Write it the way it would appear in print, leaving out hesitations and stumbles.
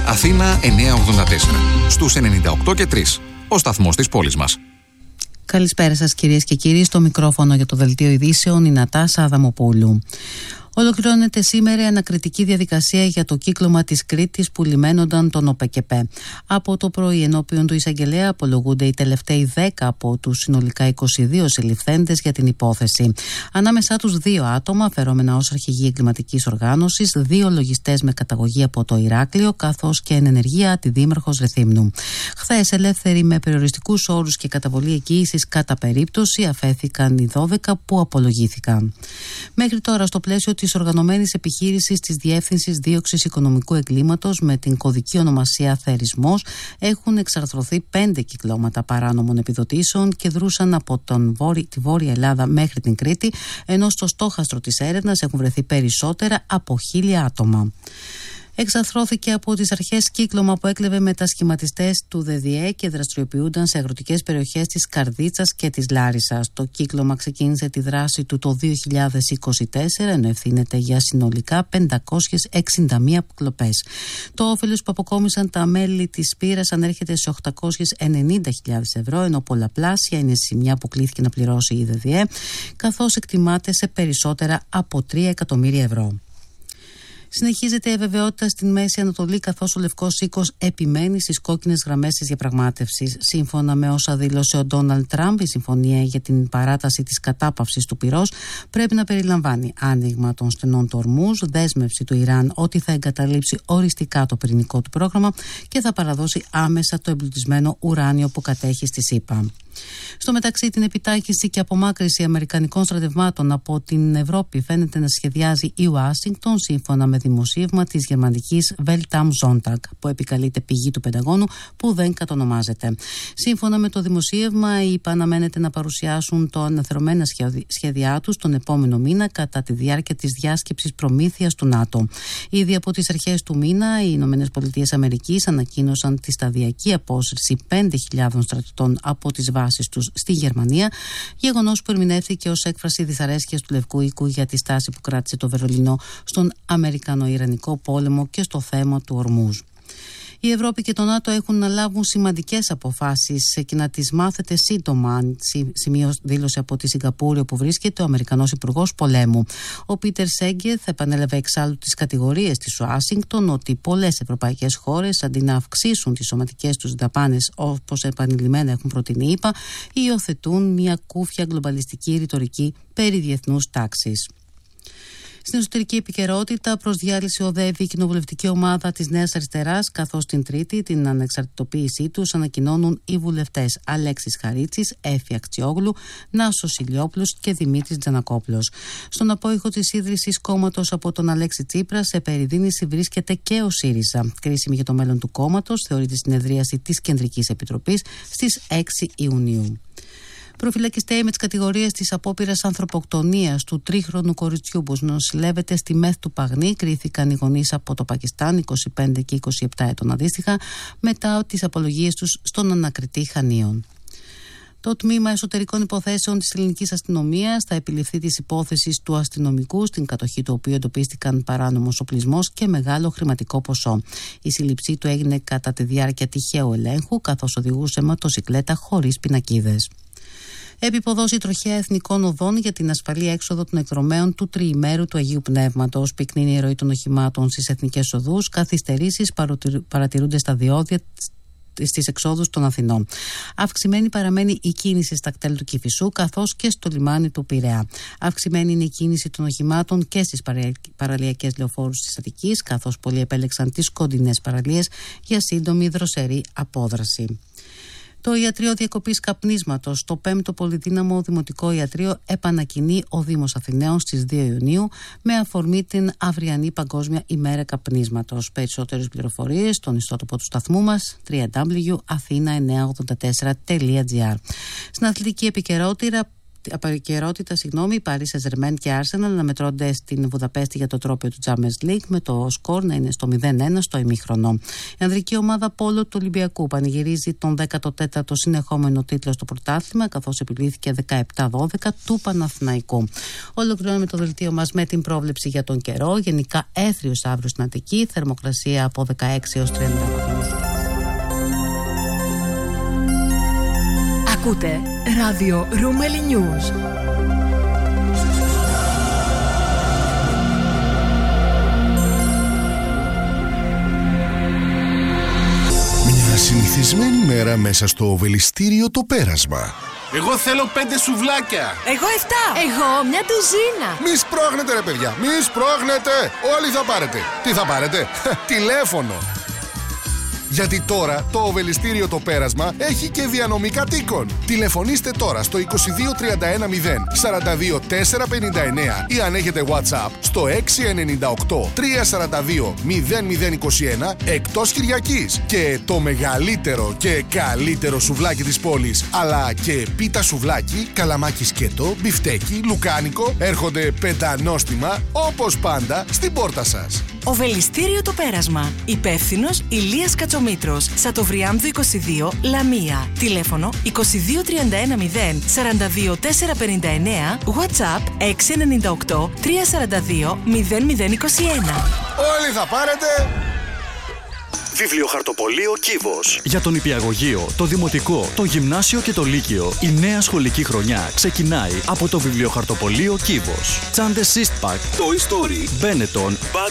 Αθήνα 984. Στους 98,3. Ο σταθμός της πόλης μας. Καλησπέρα σας κυρίες και κύριοι. Στο μικρόφωνο για το Δελτίο Ειδήσεων η Νατάσα Αδαμοπούλου. Ολοκληρώνεται σήμερα η ανακριτική διαδικασία για το κύκλωμα της Κρήτης που λιμένονταν τον ΟΠΕΚΕΠΕ. Από το πρωί ενώπιον του εισαγγελέα απολογούνται οι τελευταίοι 10 από τους συνολικά 22 συλληφθέντες για την υπόθεση. Ανάμεσά τους 2 άτομα φερόμενα ως αρχηγοί εγκληματικής οργάνωσης, 2 λογιστές με καταγωγή από το Ηράκλειο, καθώς και εν ενεργεία αντιδήμαρχος Ρεθύμνου. Χθες, ελεύθεροι με περιοριστικούς όρους και καταβολή εγγύησης κατά περίπτωση, αφέθηκαν οι 12 που απολογήθηκαν. Μέχρι τώρα, στο πλαίσιο της οργανωμένης επιχείρησης της Διεύθυνσης Δίωξης Οικονομικού Εγκλήματος με την κωδική ονομασία Θερισμός, έχουν εξαρθρωθεί 5 κυκλώματα παράνομων επιδοτήσεων και δρούσαν από τη Βόρεια Ελλάδα μέχρι την Κρήτη, ενώ στο στόχαστρο της έρευνας έχουν βρεθεί περισσότερα από 1.000 άτομα. Εξαρθρώθηκε από τις αρχές κύκλωμα που έκλεβε μετασχηματιστές του ΔΔΕ και δραστηριοποιούνταν σε αγροτικές περιοχές της Καρδίτσας και της Λάρισσας. Το κύκλωμα ξεκίνησε τη δράση του το 2024, ενώ ευθύνεται για συνολικά 561 κλοπές. Το όφελος που αποκόμισαν τα μέλη της πύρας ανέρχεται σε 890.000 ευρώ, ενώ πολλαπλάσια είναι η σημεία που κλήθηκε να πληρώσει η ΔΔΕ, καθώς εκτιμάται σε περισσότερα από 3 εκατομμύρια ευρώ. Συνεχίζεται η αβεβαιότητα στην Μέση Ανατολή, καθώς ο Λευκός Οίκος επιμένει στις κόκκινες γραμμές της διαπραγμάτευσης. Σύμφωνα με όσα δήλωσε ο Ντόναλντ Τραμπ, η συμφωνία για την παράταση της κατάπαυσης του πυρός πρέπει να περιλαμβάνει άνοιγμα των στενών του Ορμούζ, δέσμευση του Ιράν ότι θα εγκαταλείψει οριστικά το πυρηνικό του πρόγραμμα και θα παραδώσει άμεσα το εμπλουτισμένο ουράνιο που κατέχει στη ΣΥΠΑ. Στο μεταξύ, την επιτάχυνση και απομάκρυνση αμερικανικών στρατευμάτων από την Ευρώπη φαίνεται να σχεδιάζει η Ουάσιγκτον, σύμφωνα με δημοσίευμα της γερμανικής Welt am Sonntag, που επικαλείται πηγή του Πενταγώνου που δεν κατονομάζεται. Σύμφωνα με το δημοσίευμα, οι ΗΠΑ αναμένεται να παρουσιάσουν το αναθερωμένα σχέδιά τους τον επόμενο μήνα κατά τη διάρκεια της διάσκεψης προμήθειας του ΝΑΤΟ. Ήδη από τις αρχές του μήνα, οι ΗΠΑ ανακοίνωσαν τη σταδιακή απόσυρση 5.000 στρατιωτών από τις βάσεις τους στη Γερμανία, γεγονός που ερμηνεύθηκε ως έκφραση δυσαρέσκειας του Λευκού Οίκου για τη στάση που κράτησε το Βερολίνο στον Αμερικανο-Ιρανικό πόλεμο και στο θέμα του Ορμούζ. Η Ευρώπη και το ΝΑΤΟ έχουν να λάβουν σημαντικές αποφάσεις και να τις μάθετε σύντομα, σημείο δήλωσε από τη Σιγκαπούρη, όπου βρίσκεται ο Αμερικανός Υπουργός Πολέμου. Ο Πίτερ Σέγκεθ επανέλαβε εξάλλου τις κατηγορίες της Ουάσιγκτον ότι πολλές ευρωπαϊκές χώρες, αντί να αυξήσουν τις σωματικές τους δαπάνες όπως επανειλημμένα έχουν προτείνει οι ΗΠΑ, υιοθετούν μια κούφια γκλωμπαλιστική ρητορική περί διεθνούς τάξης. Στην εσωτερική επικαιρότητα, προς διάλυση οδεύει η κοινοβουλευτική ομάδα της Νέας Αριστεράς, καθώς την Τρίτη την ανεξαρτητοποίησή τους ανακοινώνουν οι βουλευτές Αλέξης Χαρίτσης, Έφη Ακτιόγλου, Νάσος Ηλιόπουλος και Δημήτρης Τζανακόπουλος. Στον απόϊχο της ίδρυσης κόμματος από τον Αλέξη Τσίπρα, σε περιδίνηση βρίσκεται και ο ΣΥΡΙΖΑ. Κρίσιμη για το μέλλον του κόμματος θεωρεί τη συνεδρίαση της Κεντρικής Επιτροπής στις 6 Ιουνίου. Προφυλακιστέοι με τις κατηγορίες της απόπειρας ανθρωποκτονίας του 3χρονου κοριτσιού που νοσηλεύεται στη ΜΕΘ του Παγνή κρίθηκαν οι γονείς από το Πακιστάν, 25 και 27 ετών αντίστοιχα, μετά τις απολογίες τους στον ανακριτή Χανίων. Το Τμήμα Εσωτερικών Υποθέσεων της Ελληνικής Αστυνομίας θα επιληφθεί της υπόθεσης του αστυνομικού, στην κατοχή του οποίου εντοπίστηκαν παράνομος οπλισμός και μεγάλο χρηματικό ποσό. Η σύλληψή του έγινε κατά τη διάρκεια τυχαίου ελέγχου, καθώς οδηγούσε μοτοσικλέτα χωρίς πινακίδες. Επιποδώσει τροχέα εθνικών οδών για την ασφαλή έξοδο των εκδρομέων του τριημέρου του Αγίου Πνεύματος. Πυκνή η ροή των οχημάτων στις εθνικές οδούς. Καθυστερήσεις παρατηρούνται στα διόδια στις εξόδους των Αθηνών. Αυξημένη παραμένει η κίνηση στα κτέλ του Κηφισού, καθώς και στο λιμάνι του Πειραιά. Αυξημένη είναι η κίνηση των οχημάτων και στις παραλιακές λεωφόρους της Αττικής, καθώς πολλοί επέλεξαν τις κοντινές παραλίες για σύντομη δροσερή απόδραση. Το Ιατρείο Διακοπής Καπνίσματος, το 5ο πολυδύναμο δημοτικό ιατρείο, επανακοινεί ο Δήμος Αθηναίων στις 2 Ιουνίου με αφορμή την αυριανή Παγκόσμια ημέρα καπνίσματος. Περισσότερες πληροφορίες στον ιστότοπο του σταθμού μας www.athena984.gr. Στην αθλητική επικαιρότητα, η Paris Saint-Germain και Arsenal αναμετρώνται στην Βουδαπέστη για το τρόπαιο του Champions League, με το σκορ να είναι στο 0-1 στο ημίχρονο. Η ανδρική ομάδα πόλο του Ολυμπιακού πανηγυρίζει τον 14ο συνεχόμενο τίτλο στο πρωτάθλημα, καθώς επιλύθηκε 17-12 του Παναθηναϊκού. Ολοκληρώνουμε το δελτίο μας με την πρόβλεψη για τον καιρό. Γενικά έθριος αύριο στην Αττική, θερμοκρασία από 16 έως 30 βαθμούς. Ακούτε ράδιο Ρούμελι News. Μια συνηθισμένη μέρα μέσα στο Οβελιστήριο το πέρασμα. Εγώ θέλω 5 σουβλάκια. Εγώ 7. Εγώ μια ντουζίνα. Μη σπρώχνετε ρε παιδιά, μη σπρώχνετε. Όλοι θα πάρετε. Τι θα πάρετε? Τηλέφωνο. Γιατί τώρα το Οβελιστήριο το πέρασμα έχει και διανομή κατοίκων. Τηλεφωνήστε τώρα στο 22 31 0 42 459 ή αν έχετε WhatsApp στο 698 342 0021 εκτός Κυριακής. Και το μεγαλύτερο και καλύτερο σουβλάκι της πόλης, αλλά και πίτα σουβλάκι, καλαμάκι σκέτο, μπιφτέκι, λουκάνικο έρχονται πεντανόστιμα όπως πάντα στην πόρτα σας. Οβελιστήριο το πέρασμα. Υπεύθυνος Ηλίας Κατσομήτρος. Σατοβριάμδου 22, Λαμία. Τηλέφωνο 22 31 0 42 459. WhatsApp 698 342 0021. Όλοι θα πάρετε. Βιβλιοχαρτοπωλείο Κύβος. Για τον νηπιαγωγείο, το δημοτικό, το γυμνάσιο και το λύκειο, η νέα σχολική χρονιά ξεκινάει από το Βιβλιοχαρτοπωλείο Κύβος. Τσάντες Eastpak, Toy Story, Benetton,